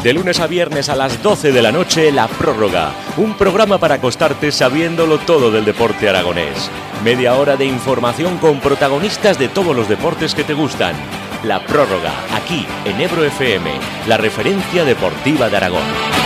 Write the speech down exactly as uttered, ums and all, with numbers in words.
De lunes a viernes a las doce de la noche, La Prórroga. Un programa para acostarte sabiéndolo todo del deporte aragonés. Media hora de información con protagonistas de todos los deportes que te gustan. La Prórroga, aquí en Ebro F M, la referencia deportiva de Aragón.